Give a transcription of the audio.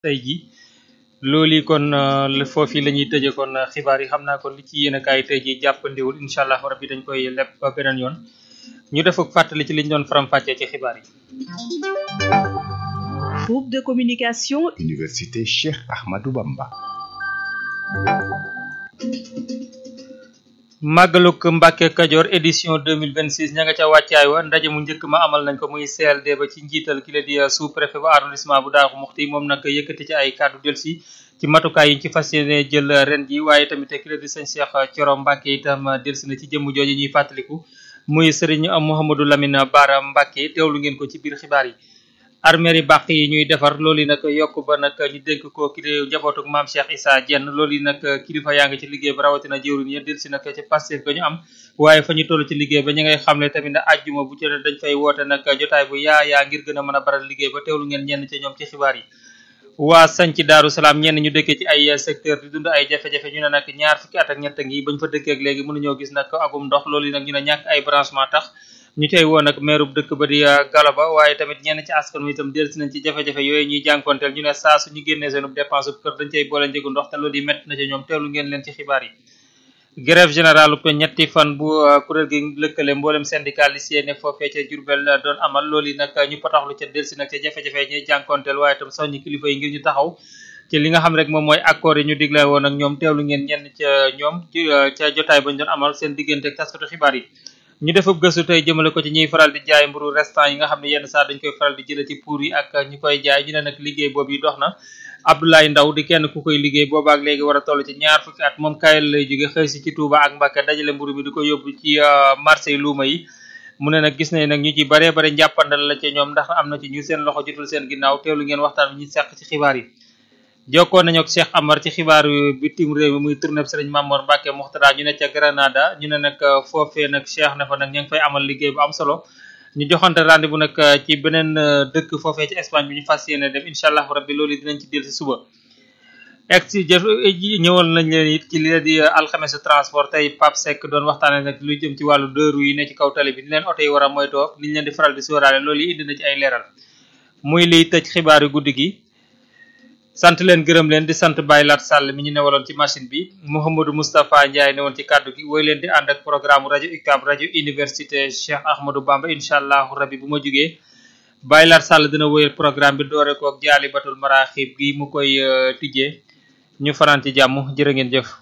tey ji loolu yi kon foofu la ñuy tëjee kon xibaar yi xam naa kon li ci yéen a kaay tey ji jàppandiwul incha allah rabbi dañ koy leb ba beneen yoon ñu def ak fàttali ci liñ doon faram-fàccee ci xibaar yi. Groupe de communication. Université Cheikh Ahmadou Bamba. màggaluk Mbàkke Kajoor édition 2026 ña nga ca wàccaay wa ndaje mu njëkk ma amal nañ ko muy CLD ba ci njiital ki la di sous-préfet bu arrondissement bu Daaru Muxti moom nag yëkkati ci ay kàddu delsi ci matukaay yi ci fas yéene jël ren ji waaye tamit ki la di sëñ Cheikh Thioro Mbàkke itam delsi na ci jëmm jooju ñuy fàttaliku muy Serigne Mouhamadou Lamine Bara Mbàkke teewlu ngeen ko ci biir xibaar yi. armeer yi bàq yi ñuy defar loolu yi nag yokk ba nag ñu dénk ko ki njabootuk maam Cheikh Issa Diène loolu yi nag kilifa yaa ngi ci liggéey ba rawatina jëwriñ ya del si nag ci Pastef ga ñu am waaye fa ñu toll ci liggéey ba ñu ngay xamle tamit ne àjjuma bu ci dañ fay woote nag jotaay bu yaa ngir gën a mën a baral liggéey ba teewlu ngeen ñenn ci ñoom ci xibaar yi. waa sañ ci Daaru Salaam ñenn ñu dëkkee ci ay secteur di dund ay jafe-jafe ñu ne nag ñaar fukki at ak ñett ngi bañ fa dëkkee ak léegi mënuñoo gis nag agum ndox loolu yi nag ñu ne ñàkk ay branchement tax ñu tey woon nag meerub dëkk ba di Galaba waaye tamit ñenn ci askan wi itam dellusi nañ ci jafe-jafe yooyu ñuy jànkonteel ñu ne saa suñu génnee seenub dépense bu kër dañ cay boole njëgu ndox te loolu yi métti na ci ñoom teewlu ngeen leen ci xibaar yi. grève générale ko ñetti fan bu kuréel gi lëkkale mboolem syndicaliste yi ne foofee ca Jurbel doon amal loolu yi nag ñu pataxlu ca dellusi nag ca jafe-jafe ñuy jànkonteel waaye itam soññi kilifa yi ngir ñu taxaw ci li nga xam rek moom mooy accord yi ñu digle woon ak ñoom teewlu ngeen ñenn ca ñoom ca jotaay bañ doon amal seen diggante ak taskatu xibaar yi. ñu defab gëstu tey jëmale ko ci ñuy faral di jaay mburu restant yi nga xam ne yenn saa dañ koy faral di jëlee ci pour yi ak ñi koy jaay ñu ne nag liggéey boobu yi dox na Abdoulaye Ndaw di kenn ku koy liggéey boobaak léegi war a toll ci ñaar fukki at moom kaayal lay jóge xëy si ci Touba ak Mbacké dajale mburu bi di ko yóbbu ci marché luuma yi mu ne nag gis nañ nag ñu ci baree bare njàppandal la ci ñoom ndax am na ci ñu seen loxo jotul seen ginnaaw teewlu ngeen waxtaan bi ñu seq ci xibaar yi. jokkoon nañu ak Cheikh Amar ci xibaaru bitim réew mi muy tournée Serigne Mamour Mbacké Moxtada ñu ne ca Granada ñu ne nag foofee nag Cheikh ne fa nag ñu ngi fay amal liggéey bu am solo ñu joxante rendez-vous nag ci beneen dëkk foofee ci Espagne bi ñu fas yéene dem incha allah rabbi loolu dinañ ci dellu si suba. ñëwal nañ leen it ci li di alxames transport tey Pape Seck doon waxtaanee nag lu jëm ci wàllu deux roues yi ne ci kaw tali bi ni leen oto yi war a moytoo ni ñu leen di faral di sóoraale loolu yi indi na ci ay leeral muy liy tëj xibaaru guddi gi. sant leen gërëm leen di sant Baye Lat Sall mi ñu newaloon ci machine bi Mouhamadou Moustapha Ndiaye newoon ci kàddu gi woy leen di ànd ak programme rajo UCAB rajo université Cheikh Ahmadou Bamba incha allahu rabbi bu ma jugee Baye Lat Sall dina woyal programme bi doore koog jaali batul maraaxib gi mu koy tijjee ñu faran ci jàmm jërë ngeen jëf.